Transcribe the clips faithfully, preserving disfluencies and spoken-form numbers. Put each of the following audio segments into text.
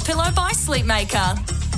Dunlopillo by Sleepmaker.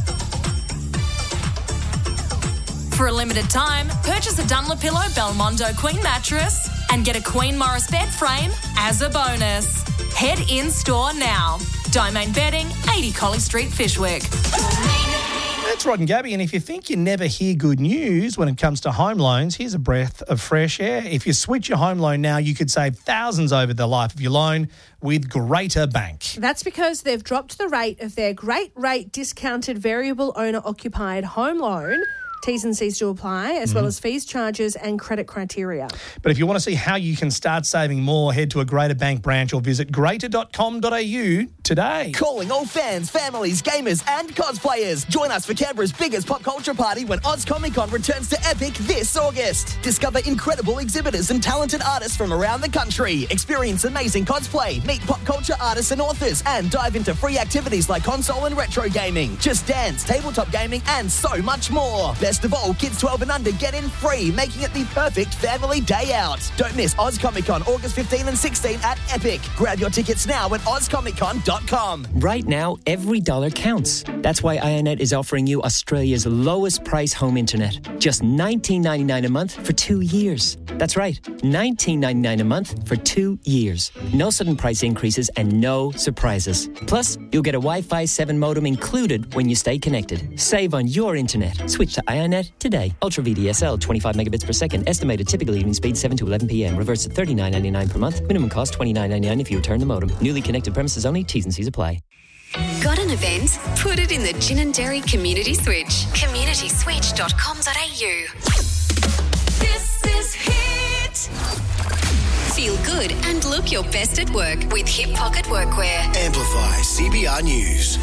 For a limited time, purchase a Dunlopillo Belmondo Queen mattress and get a Queen Morris bed frame as a bonus. Head in-store now. Domain Bedding, eighty Colley Street, Fishwick. That's Rod and Gabby, and if you think you never hear good news when it comes to home loans, here's a breath of fresh air. If you switch your home loan now, you could save thousands over the life of your loan with Greater Bank. That's because they've dropped the rate of their Great Rate discounted variable owner occupied home loan. T's and C's to apply, as mm. well as fees, charges and credit criteria. But if you want to see how you can start saving more, head to a Greater Bank branch or visit greater dot com dot a u today. Calling all fans, families, gamers and cosplayers. Join us for Canberra's biggest pop culture party when Oz Comic Con returns to Epic this August. Discover incredible exhibitors and talented artists from around the country. Experience amazing cosplay, meet pop culture artists and authors, and dive into free activities like console and retro gaming, Just Dance, tabletop gaming and so much more. Best of all, kids twelve and under get in free, making it the perfect family day out. Don't miss Oz Comic Con August fifteenth and sixteenth at Epic. Grab your tickets now at oz comic con dot com. Right now, every dollar counts. That's why iiNet is offering you Australia's lowest price home internet. Just nineteen ninety-nine a month for two years. That's right, nineteen ninety-nine a month for two years. No sudden price increases and no surprises. Plus, you'll get a Wi-Fi seven modem included when you stay connected. Save on your internet. Switch to iiNet today. Ultra V D S L, twenty-five megabits per second. Estimated typical evening speed seven to eleven p.m. Reverse to thirty-nine ninety-nine per month. Minimum cost twenty-nine ninety-nine if you return the modem. Newly connected premises only. T's and C's apply. Got an event? Put it in the Gin and Dairy Community Switch. community switch dot com dot a u. This is Hit. Feel good and look your best at work with Hip Pocket Workwear. Amplify C B R News.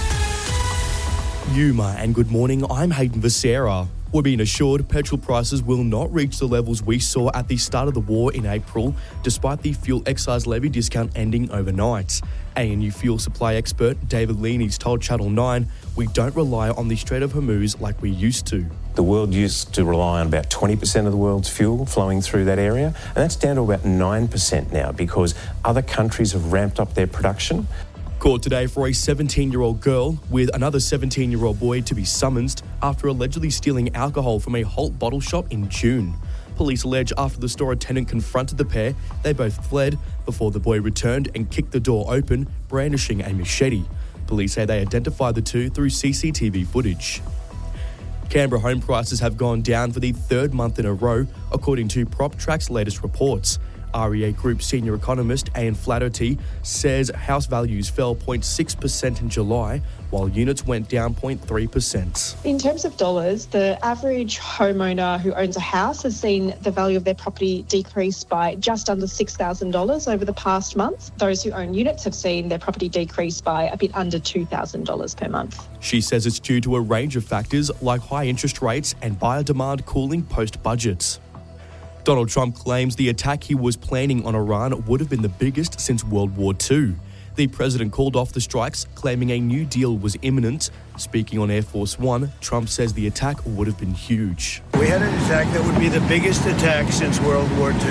Yuma and good morning, I'm Hayden Becerra. We're being assured petrol prices will not reach the levels we saw at the start of the war in April, despite the fuel excise levy discount ending overnight. A N U fuel supply expert David Leaney's told Channel nine, we don't rely on the Strait of Hormuz like we used to. The world used to rely on about twenty percent of the world's fuel flowing through that area, and that's down to about nine percent now because other countries have ramped up their production. Court today for a seventeen-year-old girl with another seventeen-year-old boy to be summoned after allegedly stealing alcohol from a Holt bottle shop in June. Police allege after the store attendant confronted the pair, they both fled before the boy returned and kicked the door open, brandishing a machete. Police say they identified the two through C C T V footage. Canberra home prices have gone down for the third month in a row, according to PropTrack's latest reports. R E A Group senior economist Ian Flaherty says house values fell zero point six percent in July, while units went down zero point three percent. In terms of dollars, the average homeowner who owns a house has seen the value of their property decrease by just under six thousand dollars over the past month. Those who own units have seen their property decrease by a bit under two thousand dollars per month. She says it's due to a range of factors like high interest rates and buyer demand cooling post-budget. Donald Trump claims the attack he was planning on Iran would have been the biggest since World War Two. The president called off the strikes, claiming a new deal was imminent. Speaking on Air Force One, Trump says the attack would have been huge. We had an attack that would be the biggest attack since World War Two,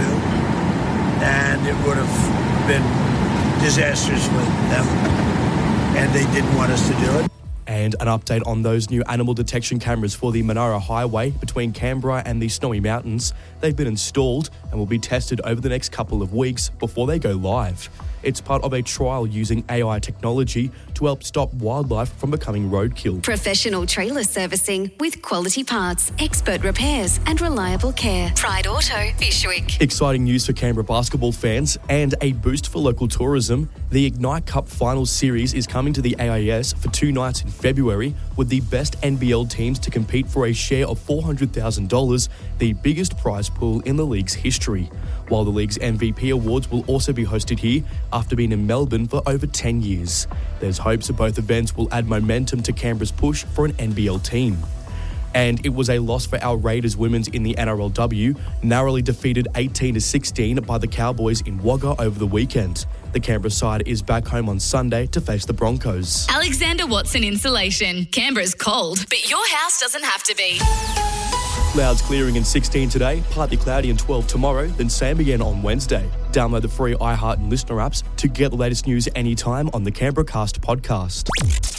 and it would have been disastrous for them, and they didn't want us to do it. And an update on those new animal detection cameras for the Monaro Highway between Canberra and the Snowy Mountains. They've been installed and will be tested over the next couple of weeks before they go live. It's part of a trial using A I technology to help stop wildlife from becoming roadkill. Professional trailer servicing with quality parts, expert repairs and reliable care. Pride Auto, Fishwick. Exciting news for Canberra basketball fans and a boost for local tourism. The Ignite Cup Finals Series is coming to the A I S for two nights in February, with the best N B L teams to compete for a share of four hundred thousand dollars, the biggest prize pool in the league's history. While the league's M V P awards will also be hosted here after being in Melbourne for over ten years. There's hopes that both events will add momentum to Canberra's push for an N B L team. And it was a loss for our Raiders women's in the N R L W, narrowly defeated eighteen to sixteen by the Cowboys in Wagga over the weekend. The Canberra side is back home on Sunday to face the Broncos. Alexander Watson Insulation. Canberra's cold, but your house doesn't have to be. Clouds clearing in sixteen today, partly cloudy in twelve tomorrow, then same again on Wednesday. Download the free iHeart and Listener apps to get the latest news anytime on the Canberra Cast podcast.